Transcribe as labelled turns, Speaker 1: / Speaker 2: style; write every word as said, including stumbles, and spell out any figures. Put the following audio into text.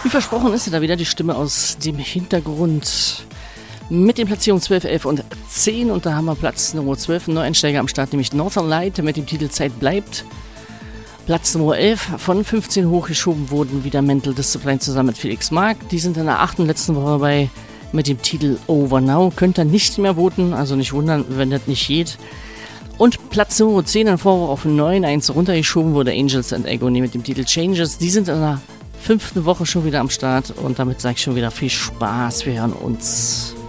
Speaker 1: Wie versprochen ist ja da wieder die Stimme aus dem Hintergrund mit den Platzierungen zwölf, elf und zehn. Und da haben wir Platz Nummer zwölf, ein Neueinsteiger am Start, nämlich Northern Light mit dem Titel Zeit bleibt. Platz Nummer elf, von fünfzehn hochgeschoben wurden wieder Mental Discipline zusammen mit Felix Mark. Die sind in der achten letzten Woche dabei mit dem Titel Over Now. Könnt ihr nicht mehr voten, also nicht wundern, wenn das nicht geht. Und Platz Nummer zehn in Vorwoche auf neun, eins runtergeschoben wurde Angels and Agony mit dem Titel Changes. Die sind in der fünften Woche schon wieder am Start und damit sage ich schon wieder viel Spaß. Wir hören uns.